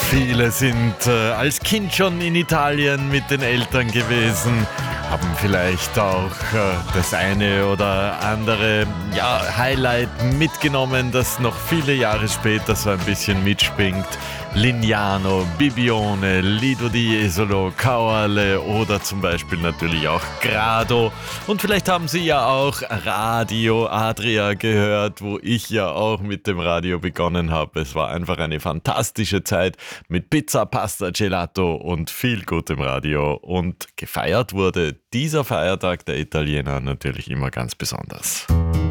Viele sind als Kind schon in Italien mit den Eltern gewesen, haben vielleicht auch das eine oder andere Highlight mitgenommen, das noch viele Jahre später so ein bisschen mitschwingt. Lignano, Bibione, Lido di Jesolo, Caorle oder zum Beispiel natürlich auch Grado. Und vielleicht haben Sie ja auch Radio Adria gehört, wo ich ja auch mit dem Radio begonnen habe. Es war einfach eine fantastische Zeit mit Pizza, Pasta, Gelato und viel gutem Radio. Und gefeiert wurde dieser Feiertag der Italiener natürlich immer ganz besonders.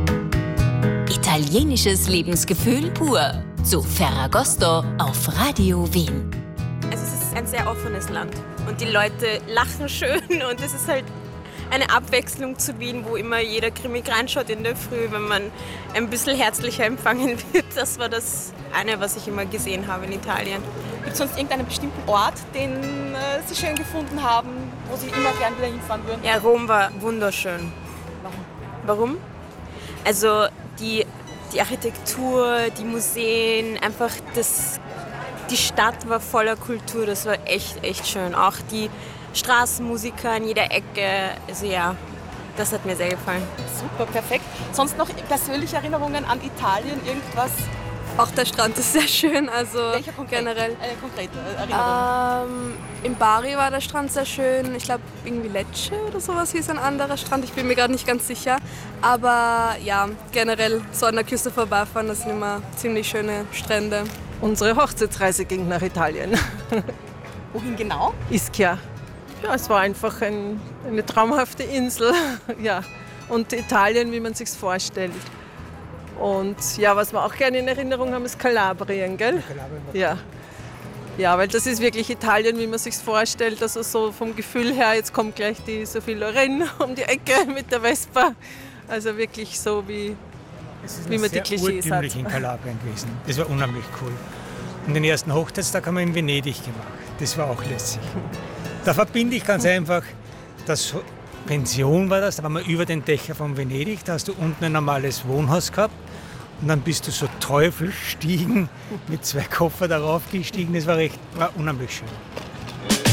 Italienisches Lebensgefühl pur. Zu Ferragosto auf Radio Wien. Also es ist ein sehr offenes Land und die Leute lachen schön und es ist halt eine Abwechslung zu Wien, wo immer jeder grimmig reinschaut in der Früh, wenn man ein bisschen herzlicher empfangen wird. Das war das eine, was ich immer gesehen habe in Italien. Gibt es sonst irgendeinen bestimmten Ort, den Sie schön gefunden haben, wo Sie immer gern wieder hinfahren würden? Ja, Rom war wunderschön. Warum? Also die Architektur, die Museen, einfach die Stadt war voller Kultur, das war echt schön. Auch die Straßenmusiker an jeder Ecke, also ja, das hat mir sehr gefallen. Super, perfekt. Sonst noch persönliche Erinnerungen an Italien, irgendwas? Auch der Strand ist sehr schön, also generell. Eine konkrete Erinnerung? In Bari war der Strand sehr schön. Ich glaube, irgendwie Lecce oder sowas hieß ein anderer Strand. Ich bin mir gerade nicht ganz sicher. Aber ja, generell so an der Küste vorbeifahren, das sind immer ziemlich schöne Strände. Unsere Hochzeitsreise ging nach Italien. Wohin genau? Ischia. Ja, es war einfach eine traumhafte Insel. Ja. Und Italien, wie man sich vorstellt. Und ja, was wir auch gerne in Erinnerung haben, ist Kalabrien, gell? Ja. Ja, weil das ist wirklich Italien, wie man sich vorstellt. Also so vom Gefühl her, jetzt kommt gleich die Sophie Loren um die Ecke mit der Vespa. Also wirklich so, wie man die Klischees hat. Es ist in Kalabrien gewesen. Das war unheimlich cool. Und den ersten Hochzeitstag haben wir in Venedig gemacht. Das war auch lässig. Da verbinde ich ganz einfach, das Pension war das, da waren wir über den Dächern von Venedig. Da hast du unten ein normales Wohnhaus gehabt. Und dann bist du so Teufelstiegen mit 2 Koffer darauf gestiegen. Das war unheimlich schön.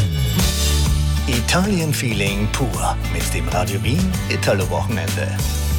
Italien-Feeling pur mit dem Radio Wien Italo-Wochenende.